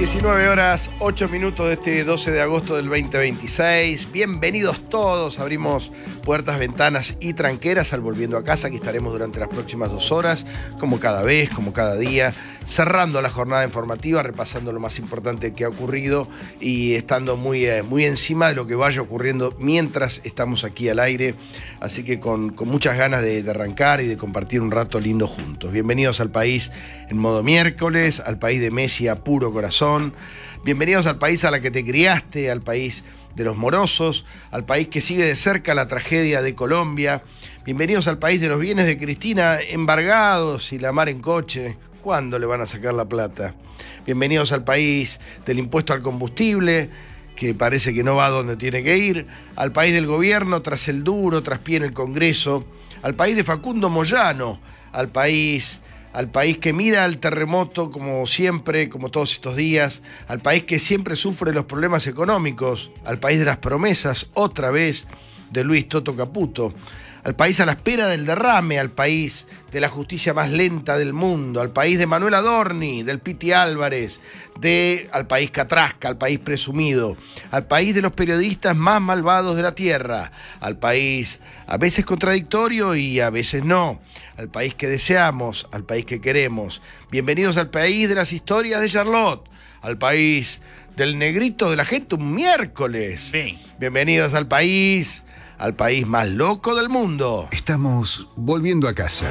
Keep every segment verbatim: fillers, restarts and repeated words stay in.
diecinueve horas, ocho minutos de este doce de agosto del veinte veintiséis. Bienvenidos todos. Abrimos puertas, ventanas y tranqueras al Volviendo a Casa. Aquí estaremos durante las próximas dos horas, como cada vez, como cada día, cerrando la jornada informativa, repasando lo más importante que ha ocurrido y estando muy, eh, muy encima de lo que vaya ocurriendo mientras estamos aquí al aire. Así que con, con muchas ganas de, de arrancar y de compartir un rato lindo juntos. Bienvenidos al país en modo miércoles, al país de Messi a puro corazón. Bienvenidos al país a la que te criaste, al país de los morosos, al país que sigue de cerca la tragedia de Colombia. Bienvenidos al país de los bienes de Cristina embargados y la mar en coche. ¿Cuándo le van a sacar la plata? Bienvenidos al país del impuesto al combustible, que parece que no va donde tiene que ir. Al país del gobierno tras el duro, traspié en el Congreso. Al país de Facundo Moyano. Al país... al país que mira al terremoto como siempre, como todos estos días, al país que siempre sufre los problemas económicos, al país de las promesas, otra vez, de Luis Toto Caputo, al país a la espera del derrame, al país de la justicia más lenta del mundo, al país de Manuel Adorni, del Piti Álvarez, de, al país Catrasca, al país presumido, al país de los periodistas más malvados de la tierra, al país a veces contradictorio y a veces no, al país que deseamos, al país que queremos. Bienvenidos al país de las historias de Charlotte, al país del negrito de la gente un miércoles. Sí. Bienvenidos al país... al país más loco del mundo. Estamos volviendo a casa.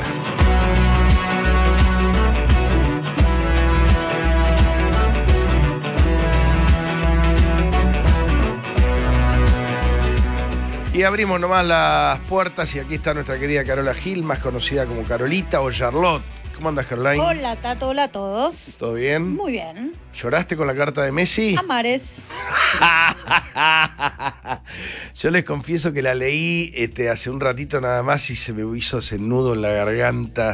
Y abrimos nomás las puertas y aquí está nuestra querida Carola Gil, más conocida como Carolita o Charlotte. ¿Cómo andas, Caroline? Hola, Tato, hola a todos. ¿Todo bien? Muy bien. ¿Lloraste con la carta de Messi? Amares. Yo les confieso que la leí este, hace un ratito nada más y se me hizo ese nudo en la garganta.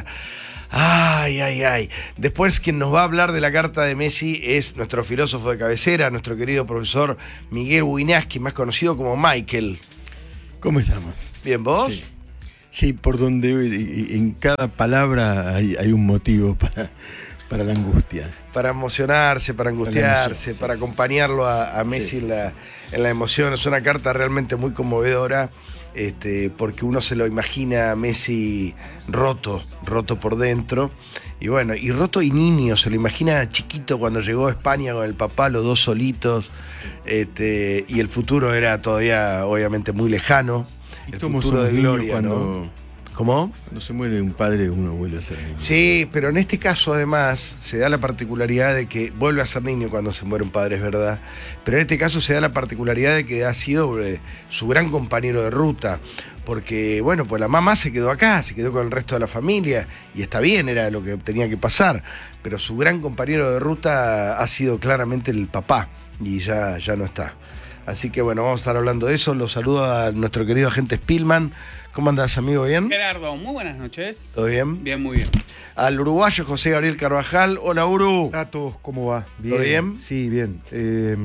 Ay, ay, ay. Después quien nos va a hablar de la carta de Messi es nuestro filósofo de cabecera, nuestro querido profesor Miguel Winaski, más conocido como Michael. ¿Cómo estamos? ¿Bien, vos? Sí, sí, por donde en cada palabra hay, hay un motivo para, para la angustia. Para emocionarse, para angustiarse, emoción, sí, para sí. acompañarlo a, a Messi Sí, sí, en, la, en la emoción. Es una carta realmente muy conmovedora, este, porque uno se lo imagina a Messi roto, roto por dentro. Y bueno, y roto y niño, se lo imagina chiquito cuando llegó a España con el papá, los dos solitos. Este, y el futuro era todavía, obviamente, muy lejano. ¿Y El cómo futuro somos de niños gloria, cuando, ¿no? ¿Cómo? cuando se muere un padre, uno vuelve a ser niño? Sí, pero en este caso además se da la particularidad de que vuelve a ser niño cuando se muere un padre, es verdad. Pero en este caso se da la particularidad de que ha sido eh, su gran compañero de ruta. Porque, bueno, pues la mamá se quedó acá, se quedó con el resto de la familia, y está bien, era lo que tenía que pasar. Pero su gran compañero de ruta ha sido claramente el papá, y ya, ya no está. Así que bueno, vamos a estar hablando de eso. Los saludo a nuestro querido agente Spillman. ¿Cómo andás, amigo? ¿Bien? Gerardo, muy buenas noches. ¿Todo bien? Bien, muy bien. Al uruguayo José Gabriel Carvajal. Hola, Uru. Tato, ¿cómo va? ¿Todo bien? Sí, bien. Eh,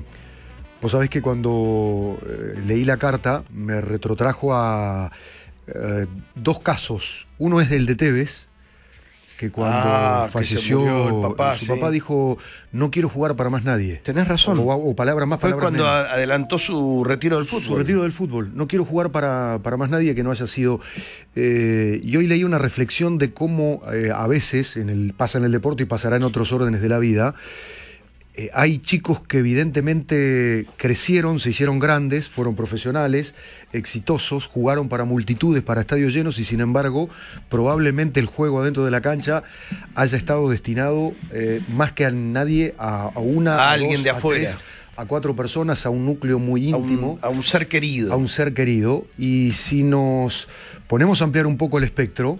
vos sabés que cuando eh, leí la carta me retrotrajo a eh, dos casos. Uno es del de Tevez, que cuando Ah, que falleció se murió el papá, su sí. papá dijo, no quiero jugar para más nadie. Tenés razón. O, o palabras más, Fue palabras cuando menos. a- adelantó su retiro del fútbol. Su retiro del fútbol. No quiero jugar para, para más nadie que no haya sido... Eh, y hoy leí una reflexión de cómo eh, a veces en el, pasa en el deporte y pasará en otros órdenes de la vida. Eh, hay chicos que evidentemente crecieron, se hicieron grandes, fueron profesionales, exitosos, jugaron para multitudes, para estadios llenos y sin embargo probablemente el juego adentro de la cancha haya estado destinado eh, más que a nadie a, a una, A a alguien dos, de a afuera. tres, a cuatro personas, a un núcleo muy A íntimo. un, a un ser querido. A un ser querido. Y si nos ponemos a ampliar un poco el espectro,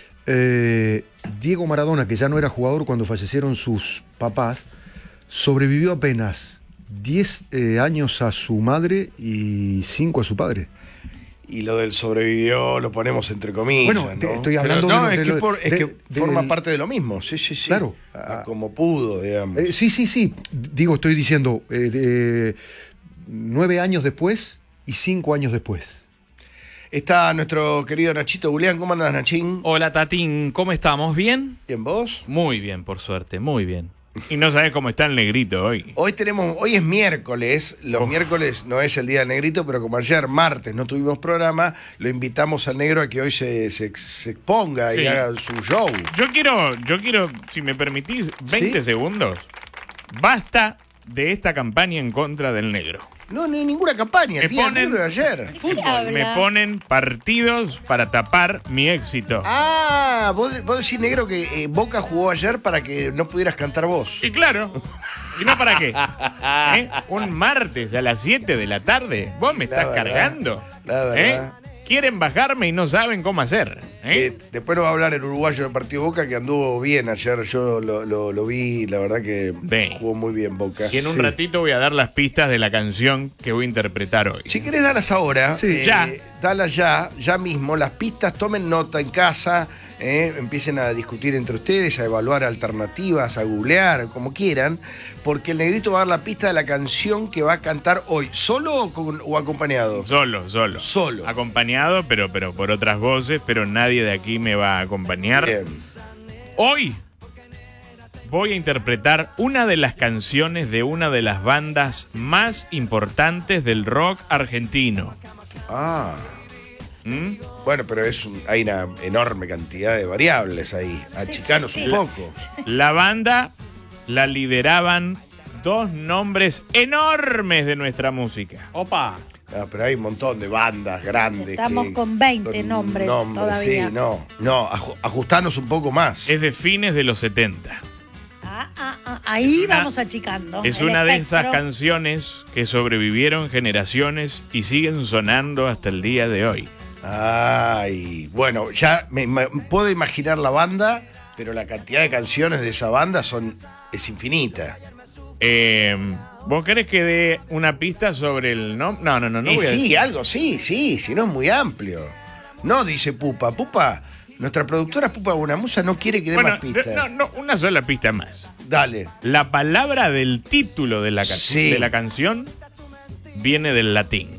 eh, Diego Maradona, que ya no era jugador cuando fallecieron sus papás, sobrevivió apenas diez eh, años a su madre y cinco a su padre. Y lo del sobrevivió lo ponemos entre comillas. Bueno, ¿no? te- estoy hablando Pero no, de lo- es de que, lo- por- es de- que de- forma del- parte de lo mismo. Sí, sí, sí. Claro. Ah, como pudo, digamos. Eh, sí, sí, sí. Digo, estoy diciendo, eh, de- nueve años después y cinco años después. Está nuestro querido Nachito Julián. ¿Cómo andas, Nachín? Hola, Tatín, ¿cómo estamos? ¿Bien? ¿Bien vos? Muy bien, por suerte, muy bien. Y no sabes cómo está el negrito hoy. Hoy tenemos, hoy es miércoles, los Oh. miércoles no es el día del negrito, pero como ayer martes no tuvimos programa, lo invitamos al negro a que hoy se, se, se exponga Sí. y haga su show. Yo quiero, yo quiero, si me permitís, veinte ¿Sí? segundos. Basta de esta campaña en contra del negro. No, ni ninguna campaña, Me el día del ponen- negro de ayer. Fútbol. habla? Me ponen partidos para tapar mi éxito. Ah, vos, vos decís, negro, que eh, Boca jugó ayer para que no pudieras cantar vos. Y claro. ¿Y no para qué? ¿Eh? Un martes a las siete de la tarde. ¿Vos me La estás verdad, cargando? la verdad. ¿Eh? Quieren bajarme y no saben cómo hacer. ¿eh? Eh, después nos va a hablar el uruguayo del partido Boca, que anduvo bien ayer. Yo lo, lo- lo vi, la verdad que Sí. jugó muy bien Boca. Y en un ratito voy a dar las pistas de la canción que voy a interpretar hoy. Si querés darlas ahora, Sí. eh, Ya. dalas ya, ya mismo. Las pistas, tomen nota en casa, eh, empiecen a discutir entre ustedes, a evaluar alternativas, a googlear, como quieran, porque el negrito va a dar la pista de la canción que va a cantar hoy, solo o, con- o acompañado. Solo, solo. Solo. Acompañado, pero, pero por otras voces, pero nadie de aquí me va a acompañar. Bien. Hoy voy a interpretar una de las canciones de una de las bandas más importantes del rock argentino. Ah, ¿Mm? bueno, pero es un- hay una enorme cantidad de variables ahí. Achicanos sí, un sí. poco. La banda la lideraban dos nombres enormes de nuestra música. Opa. Ah, pero hay un montón de bandas grandes. Estamos que- con veinte nombres todavía. Sí, no, no, aju- ajustanos un poco más. Es de fines de los setenta. Ah, ah, ah, ahí Es una- vamos achicando. Es el una de esas espectro. canciones que sobrevivieron generaciones y siguen sonando hasta el día de hoy. Ay, bueno, ya me, me- puedo imaginar la banda, pero la cantidad de canciones de esa banda son es infinita. Eh, ¿Vos querés que dé una pista sobre el nombre? No, no, no, no y voy a sí, decir. algo sí, sí, si no es muy amplio. No, dice Pupa. Pupa, nuestra productora Pupa Buenamusa no quiere que dé Bueno, más pistas. no, no, una sola pista más. Dale. La palabra del título de la, ca- Sí. de la canción viene del latín.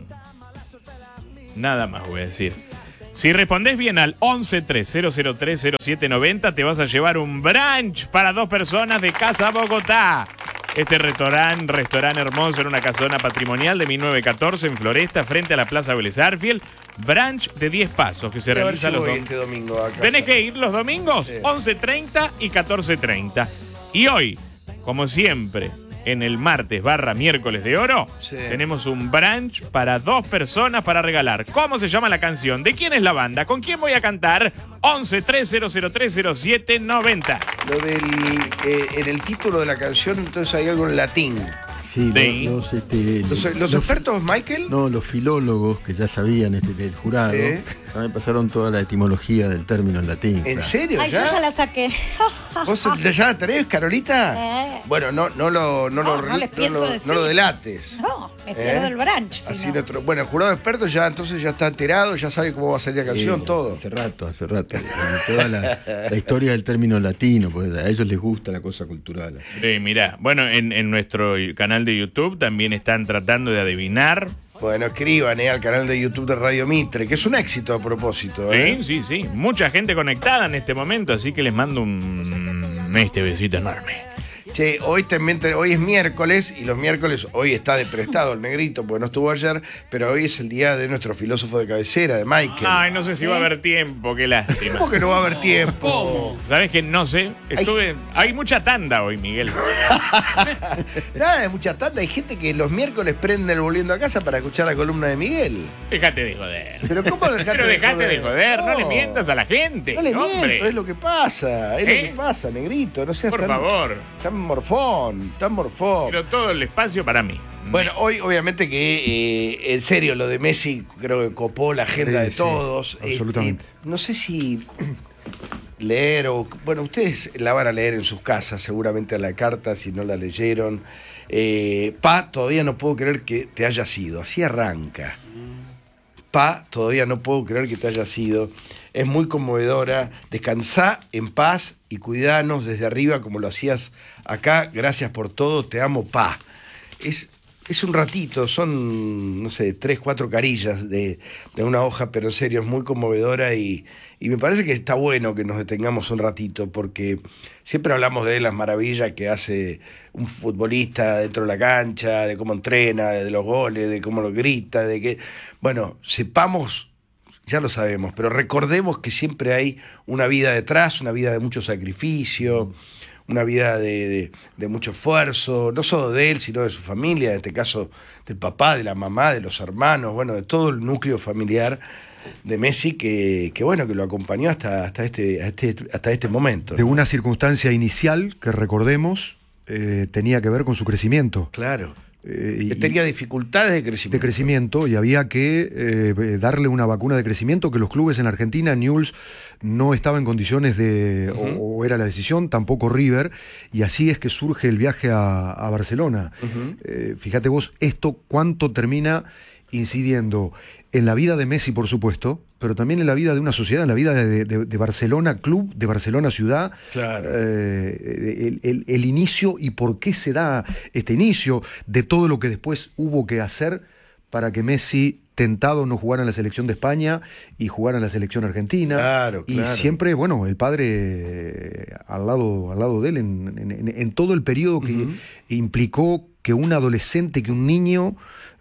Nada más voy a decir. Si respondés bien al once tres cero cero tres cero siete noventa, te vas a llevar un brunch para dos personas de Casa Bogotá. Este restaurante, restaurante hermoso en una casona patrimonial de mil novecientos catorce en Floresta, frente a la Plaza Vélez Arfiel. Brunch de diez pasos que se A ver realiza si los voy domingos. este domingo a casa. Tenés que ir los domingos, Sí. once treinta y catorce treinta. Y hoy, como siempre, en el martes barra miércoles de oro, Sí. tenemos un brunch para dos personas para regalar. ¿Cómo se llama la canción? ¿De quién es la banda? ¿Con quién voy a cantar? once tres cero cero tres cero siete noventa. Lo del, eh, en el título de la canción, entonces hay algo en latín. Sí, Sí. lo- los, este, Los, los expertos, Michael. No, los filólogos que ya sabían este, del jurado, ¿Eh? también pasaron toda la etimología del término en latín. ¿En claro. serio? Ay, yo ¿Ya? ya la saqué. ¿Vos ya la tenés, Carolita? Eh. Bueno, no, no lo, no No, lo, no les pienso lo- decir. no lo delates. No, me pierdo ¿Eh? el brunch. si Así no. nuestro, bueno, el jurado experto ya entonces ya está enterado, ya sabe cómo va a salir la canción, Sí, todo. Hace rato, hace rato. Toda la, la historia del término latino, pues a ellos les gusta la cosa cultural. Sí, mirá, bueno, en, en nuestro canal de YouTube también están tratando de adivinar. Bueno, escriban eh, al canal de YouTube de Radio Mitre, que es un éxito a propósito. ¿eh? Sí, sí, sí. Mucha gente conectada en este momento, así que les mando un este besito enorme. Che, hoy también te- hoy es miércoles y los miércoles hoy está de prestado el negrito porque no estuvo ayer, pero hoy es el día de nuestro filósofo de cabecera, de Michael. Ay, no sé si va a haber tiempo, qué lástima. ¿Cómo que no va a haber tiempo? ¿Cómo? ¿Sabes que no sé? Estuve. Hay mucha tanda hoy, Miguel. Nada, de mucha tanta. Hay gente que los miércoles prende el volviendo a casa para escuchar la columna de Miguel. Déjate de joder. Pero ¿cómo dejate Pero de dejate joder? de joder, no, No. le mientas a la gente. No le hombre. miento, es lo que pasa, es ¿Eh? lo que pasa, negrito. No seas Por tan, favor. tan morfón, tan morfón. Pero todo el espacio para mí. Bueno, hoy obviamente que, eh, en serio, lo de Messi creo que copó la agenda Sí, de sí, todos. absolutamente. Este, no sé si leer o... Bueno, ustedes la van a leer en sus casas, seguramente a la carta, si no la leyeron. Eh, Pa, todavía no puedo creer que te haya sido. Así arranca. Pa, todavía no puedo creer que te haya sido. Es muy conmovedora. Descansá en paz y cuidanos desde arriba como lo hacías acá. Gracias por todo. Te amo, Pa. Es es un ratito, son, no sé, tres, cuatro carillas de, de una hoja, pero en serio, es muy conmovedora y, y me parece que está bueno que nos detengamos un ratito, porque siempre hablamos de las maravillas que hace un futbolista dentro de la cancha, de cómo entrena, de los goles, de cómo lo grita, de que, bueno, sepamos, ya lo sabemos, pero recordemos que siempre hay una vida detrás, una vida de mucho sacrificio, una vida de, de, de mucho esfuerzo, no solo de él, sino de su familia, en este caso del papá, de la mamá, de los hermanos, bueno, de todo el núcleo familiar de Messi que, que bueno, que lo acompañó hasta, hasta, este, hasta, este, hasta este momento, ¿no? De una circunstancia inicial que recordemos eh, tenía que ver con su crecimiento. Claro. Eh, y, que tenía dificultades de crecimiento. De crecimiento, y había que eh, darle una vacuna de crecimiento que los clubes en Argentina, Newell's, no estaba en condiciones de, uh-huh. o, o era la decisión, tampoco River, y así es que surge el viaje a, a Barcelona. Uh-huh. Eh, fíjate vos, esto cuánto termina incidiendo en la vida de Messi, por supuesto, pero también en la vida de una sociedad, en la vida de, de, de Barcelona Club, de Barcelona Ciudad. Claro. Eh, el, el, el inicio y por qué se da este inicio, de todo lo que después hubo que hacer para que Messi, tentado, no jugara en la selección de España y jugara en la selección argentina. Claro, claro. Y siempre, bueno, el padre eh, al lado, al lado de él en, en, en todo el periodo que uh-huh. implicó que un adolescente, que un niño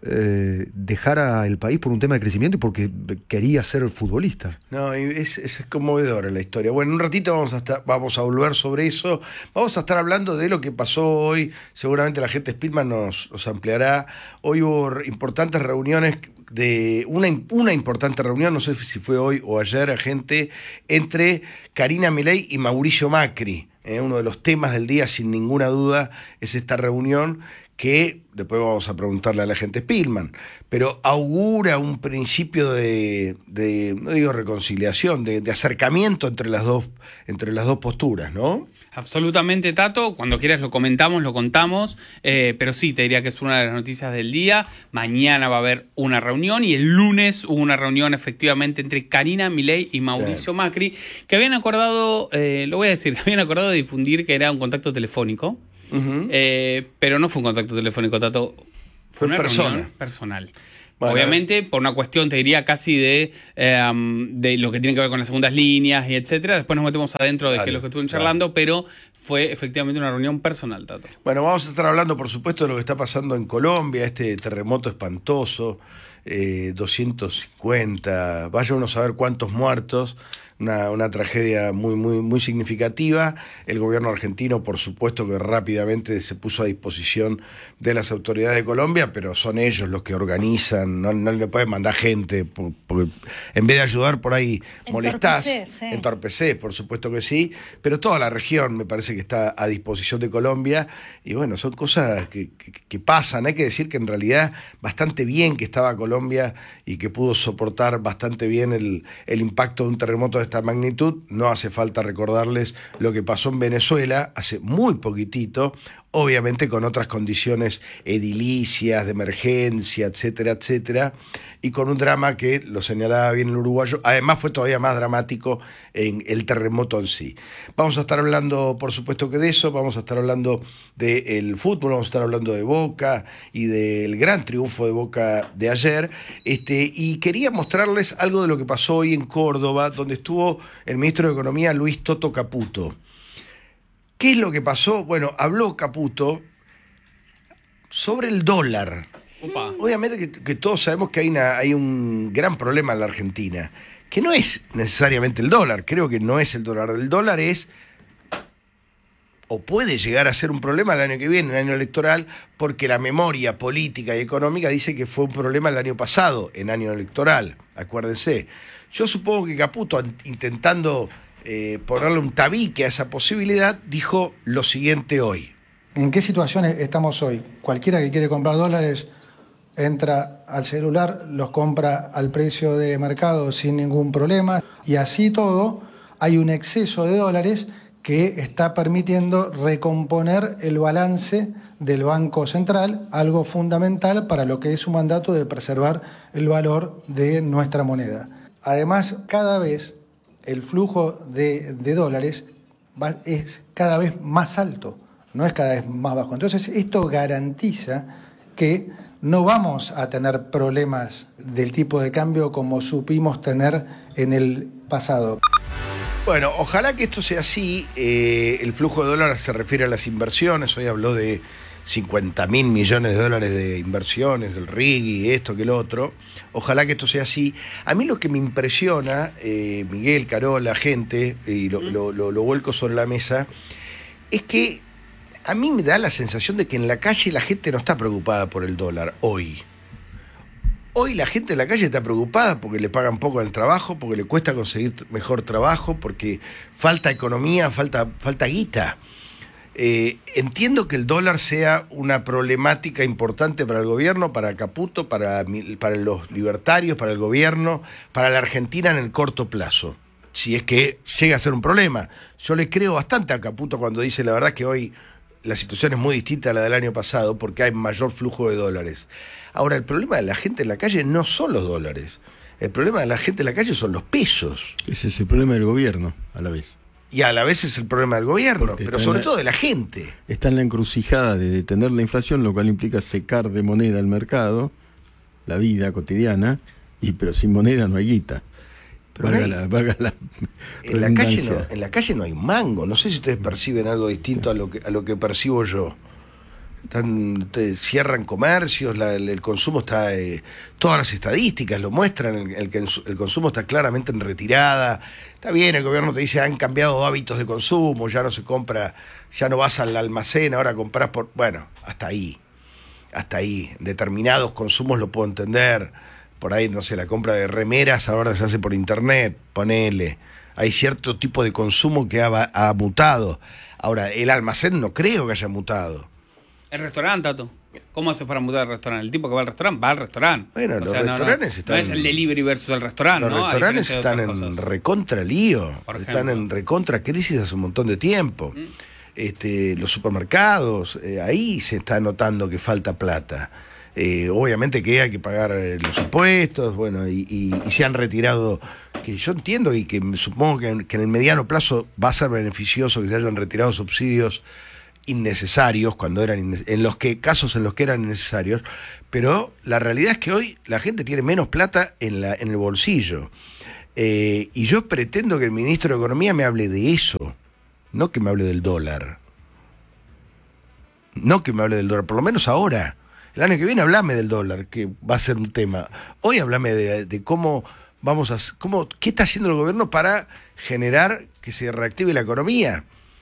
eh, dejara el país por un tema de crecimiento y porque quería ser futbolista. No, es, es conmovedora la historia. Bueno, en un ratito vamos a, estar, vamos a volver sobre eso. Vamos a estar hablando de lo que pasó hoy. Seguramente la gente de Spielman nos, nos ampliará. Hoy hubo importantes reuniones de una, una importante reunión, no sé si fue hoy o ayer, gente, entre Karina Milei y Mauricio Macri. Eh, uno de los temas del día, sin ninguna duda, es esta reunión que después vamos a preguntarle a la gente Spielman, pero augura un principio de, de no digo reconciliación, de, de acercamiento entre las dos, entre las dos posturas, ¿no? Absolutamente, Tato. Cuando quieras lo comentamos, lo contamos, eh, pero sí, te diría que es una de las noticias del día. Mañana va a haber una reunión y el lunes hubo una reunión efectivamente entre Karina Milei y Mauricio sí. Macri, que habían acordado, eh, lo voy a decir, habían acordado de difundir que era un contacto telefónico. Uh-huh. Eh, pero no fue un contacto telefónico, Tato. Fue, fue una persona. reunión personal. Bueno, obviamente, por una cuestión, te diría, casi de, eh, de lo que tiene que ver con las segundas líneas y etcétera. Después nos metemos adentro de claro, qué es lo que estuvieron charlando, claro. pero fue efectivamente una reunión personal, Tato. Bueno, vamos a estar hablando, por supuesto, de lo que está pasando en Colombia, este terremoto espantoso, eh, doscientos cincuenta, vaya uno a saber cuántos muertos. Una, una tragedia muy, muy, muy significativa. El gobierno argentino, por supuesto, que rápidamente se puso a disposición de las autoridades de Colombia, pero son ellos los que organizan, no, no le pueden mandar gente, porque en vez de ayudar por ahí molestás, entorpecés, eh. entorpecés, por supuesto que sí, pero toda la región me parece que está a disposición de Colombia, y bueno, son cosas que, que, que pasan. Hay que decir que en realidad bastante bien que estaba Colombia y que pudo soportar bastante bien el, el impacto de un terremoto de esta magnitud. No hace falta recordarles lo que pasó en Venezuela hace muy poquitito, obviamente con otras condiciones edilicias, de emergencia, etcétera, etcétera, y con un drama que, lo señalaba bien el uruguayo, además fue todavía más dramático en el terremoto en sí. Vamos a estar hablando, por supuesto que de eso, vamos a estar hablando del fútbol, vamos a estar hablando de Boca y del gran triunfo de Boca de ayer, este, y quería mostrarles algo de lo que pasó hoy en Córdoba, donde estuvo el ministro de Economía, Luis Toto Caputo. ¿Qué es lo que pasó? Bueno, habló Caputo sobre el dólar. Opa. Obviamente que, que todos sabemos que hay, una, hay un gran problema en la Argentina, que no es necesariamente el dólar, creo que no es el dólar. El dólar es, o puede llegar a ser un problema el año que viene, el año electoral, porque la memoria política y económica dice que fue un problema el año pasado, en año electoral, acuérdense. Yo supongo que Caputo, intentando eh, ponerle un tabique a esa posibilidad, dijo lo siguiente hoy. ¿En qué situación estamos hoy? Cualquiera que quiere comprar dólares entra al celular, los compra al precio de mercado sin ningún problema, y así todo hay un exceso de dólares que está permitiendo recomponer el balance del Banco Central, algo fundamental para lo que es su mandato de preservar el valor de nuestra moneda. Además, cada vez el flujo de, de dólares va, es cada vez más alto, no es cada vez más bajo. Entonces, esto garantiza que no vamos a tener problemas del tipo de cambio como supimos tener en el pasado. Bueno, ojalá que esto sea así. Eh, el flujo de dólares se refiere a las inversiones. Hoy habló de cincuenta mil millones de dólares de inversiones, del R I G I, esto que lo otro. Ojalá que esto sea así. A mí lo que me impresiona, eh, Miguel, Carola, gente, y lo, lo, lo, lo vuelco sobre la mesa, es que a mí me da la sensación de que en la calle la gente no está preocupada por el dólar hoy. Hoy la gente en la calle está preocupada porque le pagan poco en el trabajo, porque le cuesta conseguir mejor trabajo, porque falta economía, falta, falta guita. Eh, entiendo que el dólar sea una problemática importante para el gobierno, para Caputo, para, para los libertarios, para el gobierno, para la Argentina en el corto plazo. Si es que llega a ser un problema. Yo le creo bastante a Caputo cuando dice la verdad que hoy la situación es muy distinta a la del año pasado porque hay mayor flujo de dólares. Ahora, el problema de la gente en la calle no son los dólares. El problema de la gente en la calle son los pesos. Ese es el problema del gobierno, a la vez. Y a la vez es el problema del gobierno, Porque pero sobre la, todo de la gente. Está en la encrucijada de detener la inflación, lo cual implica secar de moneda el mercado, la vida cotidiana, y pero sin moneda no hay guita. Pero valga hay, la, valga la en, la calle no, en la calle no hay mango. No sé si ustedes perciben algo distinto a lo que, a lo que percibo yo. Están, te, cierran comercios, la, el, el consumo está... Eh, todas las estadísticas lo muestran, el, el, el consumo está claramente en retirada. Está bien, el gobierno te dice han cambiado hábitos de consumo, ya no se compra, ya no vas al almacén, ahora compras por... Bueno, hasta ahí, hasta ahí. Determinados consumos lo puedo entender. Por ahí, no sé, la compra de remeras ahora se hace por internet, ponele. Hay cierto tipo de consumo que ha, ha mutado. Ahora, el almacén no creo que haya mutado. El restaurante, Tato. ¿Cómo haces para mudar el restaurante? El tipo que va al restaurante va al restaurante. Bueno, o los sea, restaurantes no, no, están... No es el delivery versus el restaurante, los ¿no? restaurantes están en recontra lío. Están en recontra crisis hace un montón de tiempo. Mm. Este, los supermercados, eh, ahí se está notando que falta plata. Eh, obviamente que hay que pagar eh, los impuestos, bueno, y, y, y se han retirado, que yo entiendo y que supongo que en, que en el mediano plazo va a ser beneficioso que se hayan retirado subsidios innecesarios, cuando eran en los que casos en los que eran necesarios, pero la realidad es que hoy la gente tiene menos plata en, la, en el bolsillo. Eh, y yo pretendo que el ministro de Economía me hable de eso, no que me hable del dólar. No que me hable del dólar, por lo menos ahora. El año que viene hablame del dólar, que va a ser un tema. Hoy hablame de, de cómo vamos a... Cómo, ¿qué está haciendo el gobierno para generar que se reactive la economía?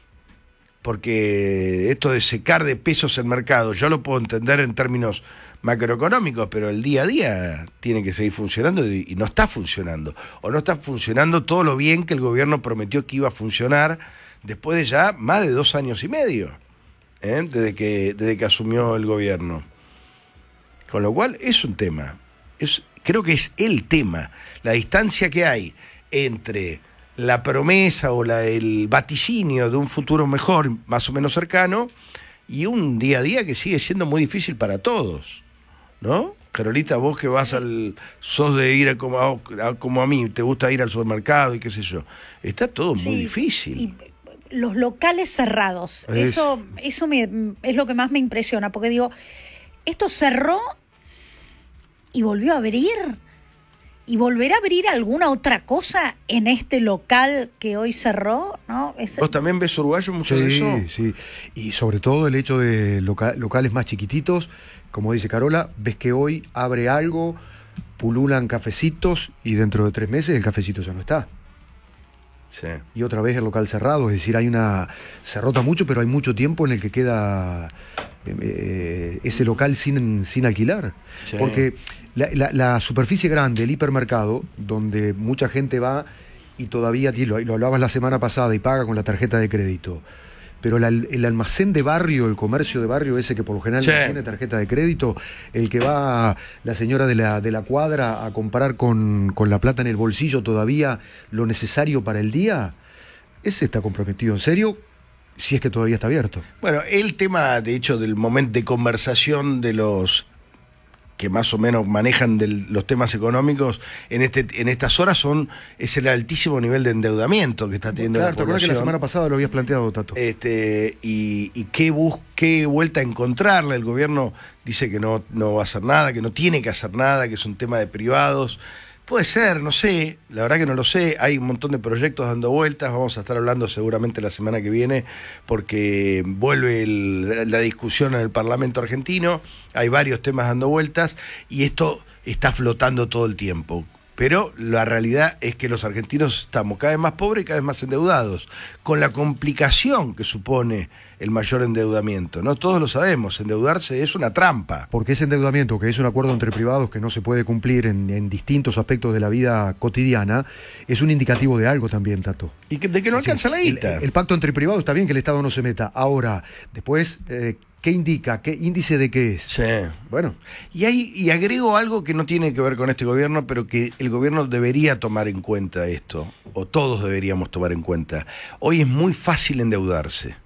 Porque esto de secar de pesos el mercado, yo lo puedo entender en términos macroeconómicos, pero el día a día tiene que seguir funcionando y, y no está funcionando. O no está funcionando todo lo bien que el gobierno prometió que iba a funcionar después de ya más de dos años y medio, ¿eh? desde que, desde que asumió el gobierno. Con lo cual es un tema. Es, creo que es el tema. La distancia que hay entre la promesa o la, el vaticinio de un futuro mejor, más o menos cercano, y un día a día que sigue siendo muy difícil para todos, ¿no? Carolita, vos que vas al... sos de ir a como, a, a, como a mí, te gusta ir al supermercado y qué sé yo. Está todo sí, muy difícil. Y los locales cerrados, es... eso, eso me, es lo que más me impresiona, porque digo, esto cerró y volvió a abrir. ¿Y volverá a abrir alguna otra cosa en este local que hoy cerró? ¿No? Es... ¿Vos también ves uruguayo mucho sí, de eso? Sí, y sobre todo el hecho de loca- locales más chiquititos, como dice Carola, ves que hoy abre algo, pululan cafecitos y dentro de tres meses el cafecito ya no está. Sí. Y otra vez el local cerrado, es decir, hay una... se rota mucho, pero hay mucho tiempo en el que queda eh, ese local sin, sin alquilar. Sí. Porque la, la, la superficie grande, el hipermercado, donde mucha gente va y todavía, lo, lo hablabas la semana pasada, y paga con la tarjeta de crédito. Pero la, el almacén de barrio, el comercio de barrio ese que por lo general sí. no tiene tarjeta de crédito, el que va la señora de la, de la cuadra a comprar con, con la plata en el bolsillo todavía lo necesario para el día, ese está comprometido en serio, si es que todavía está abierto. Bueno, el tema, de hecho, del momento de conversación de los que más o menos manejan del, los temas económicos en este en estas horas son es el altísimo nivel de endeudamiento que está teniendo Claro, la ¿te acuerdas que población. la semana pasada lo habías planteado, Tato? Este, y, y qué, bus, qué vuelta a encontrarle. El gobierno dice que no, no va a hacer nada, que no tiene que hacer nada, que es un tema de privados. Puede ser, no sé, la verdad que no lo sé. Hay un montón de proyectos dando vueltas, vamos a estar hablando seguramente la semana que viene, porque vuelve el, la discusión en el Parlamento argentino, hay varios temas dando vueltas, y esto está flotando todo el tiempo. Pero la realidad es que los argentinos estamos cada vez más pobres y cada vez más endeudados, con la complicación que supone el mayor endeudamiento, ¿no? Todos lo sabemos, endeudarse es una trampa. Porque ese endeudamiento, que es un acuerdo entre privados que no se puede cumplir en, en distintos aspectos de la vida cotidiana, es un indicativo de algo también, Tato. Y que, de que no alcanza la guita. El, el pacto entre privados está bien que el Estado no se meta. Ahora, después, eh, ¿qué indica? ¿Qué índice de qué es? Sí. Bueno. Y, hay, y agrego algo que no tiene que ver con este gobierno, pero que el gobierno debería tomar en cuenta esto, o todos deberíamos tomar en cuenta. Hoy es muy fácil endeudarse.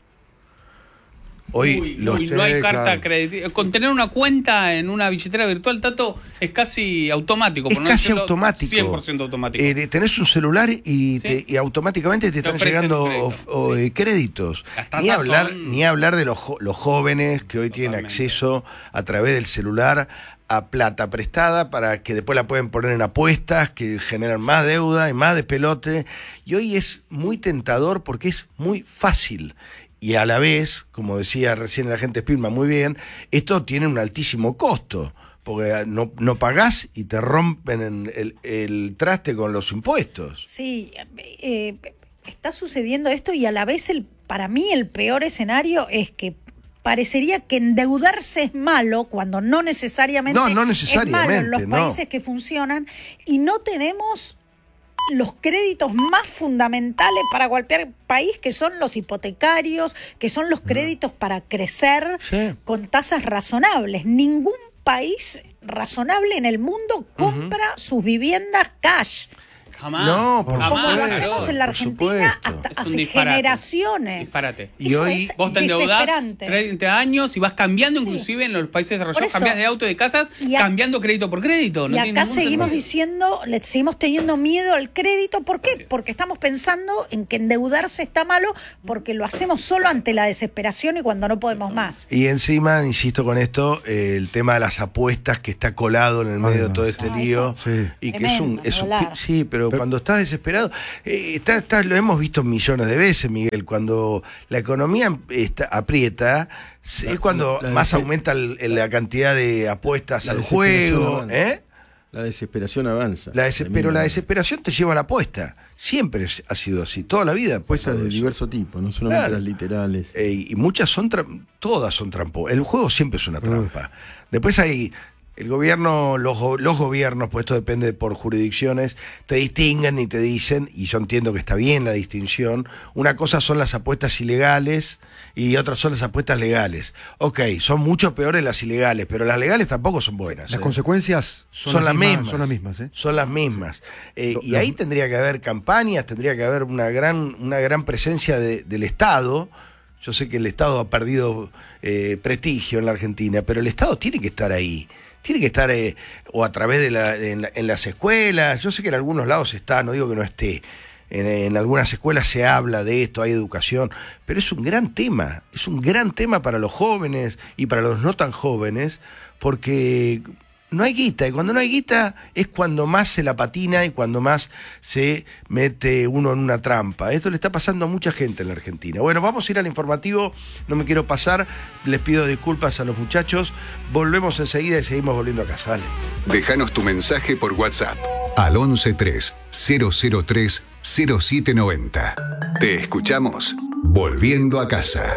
Hoy Uy, los uy, no hay Sí, carta claro. crediticia. Con tener una cuenta en una billetera virtual, Tato, es casi automático. es por no casi decirlo automático. cien por ciento automático. Eh, tenés un celular y, Sí. te- y automáticamente te están ofrecen llegando un crédito, of- o, sí. eh, créditos. Las Ni tasas hablar, son- ni hablar de los, jo- los jóvenes que hoy tienen Totalmente. acceso a través del celular a plata prestada para que después la pueden poner en apuestas que generan más deuda y más despelote. Y hoy es muy tentador porque es muy fácil. Y a la vez, como decía recién el agente Spillman muy bien, esto tiene un altísimo costo, porque no, no pagás y te rompen en el, el traste con los impuestos. Sí, eh, está sucediendo esto y a la vez el, para mí el peor escenario es que parecería que endeudarse es malo cuando no necesariamente, No, no es necesariamente, malo en los no. países que funcionan y no tenemos los créditos más fundamentales para cualquier país, que son los hipotecarios, que son los créditos para crecer Sí. con tasas razonables. Ningún país razonable en el mundo compra sus viviendas cash. Jamás. No, por jamás. Como lo supuesto, hacemos en la por Argentina supuesto. hasta Es un hace disparate. generaciones. Disparate. Y Eso hoy es Vos te endeudás desesperante. treinta años y vas cambiando, inclusive en los países Por desarrollados, eso. cambias de auto, de casas, Y a- cambiando crédito por crédito. No Y tiene acá ningún seguimos sentido. diciendo, le seguimos teniendo miedo al crédito. ¿Por qué? Así es. Porque estamos pensando en que endeudarse está malo, porque lo hacemos solo ante la desesperación y cuando no podemos más. Y encima, insisto con esto, eh, el tema de las apuestas que está colado en el medio de todo este Ah, lío. eso. Sí. Y que es un. Tremendo, Es un volar. sí, pero, cuando estás desesperado. eh, está, está- lo hemos visto millones de veces, Miguel. Cuando la economía está, aprieta, es La- cuando la- la más despe- aumenta el- el- la cantidad de apuestas La al desesperación juego. avanza. ¿eh? La desesperación avanza. La des- pero la desesperación te lleva a la apuesta. Siempre es- ha sido así, toda la vida. ha Apuestas pasado de eso. diverso tipo, no solamente Claro. las literales. Eh, y muchas son, tra- todas son trampas. El juego siempre es una trampa. Después hay, el gobierno, los, go- los gobiernos, pues esto depende por jurisdicciones, te distinguen y te dicen, y yo entiendo que está bien la distinción, una cosa son las apuestas ilegales y otras son las apuestas legales. Ok, son mucho peores las ilegales, pero las legales tampoco son buenas. Las ¿eh? consecuencias son, Son las mismas. Son las mismas, ¿eh? Son las mismas. Eh, Lo- y los- ahí tendría que haber campañas, tendría que haber una gran, una gran presencia de- del Estado. Yo sé que el Estado ha perdido eh, prestigio en la Argentina, pero el Estado tiene que estar ahí. Tiene que estar eh, o a través de la, en, la- en las escuelas. Yo sé que en algunos lados está, no digo que no esté. En, en algunas escuelas se habla de esto, hay educación, pero es un gran tema, es un gran tema para los jóvenes y para los no tan jóvenes, porque no hay guita, y cuando no hay guita es cuando más se la patina y cuando más se mete uno en una trampa. Esto le está pasando a mucha gente en la Argentina. Bueno, vamos a ir al informativo, no me quiero pasar, les pido disculpas a los muchachos, volvemos enseguida y seguimos volviendo a casa. Dale. Déjanos tu mensaje por WhatsApp al once tres cero cero tres cero siete noventa. Te escuchamos volviendo a casa.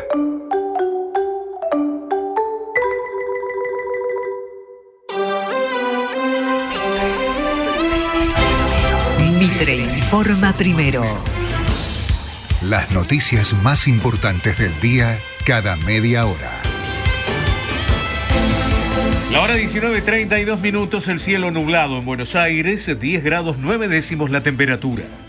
Mitre informa primero. Las noticias más importantes del día cada media hora. La hora diecinueve treinta y dos minutos, el cielo nublado en Buenos Aires, diez grados nueve décimos la temperatura.